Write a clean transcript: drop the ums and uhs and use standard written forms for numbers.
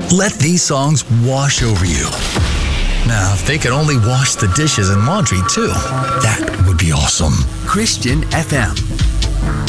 Let these songs wash over you. Now, if they could only wash the dishes and laundry too, that would be awesome. Christian FM.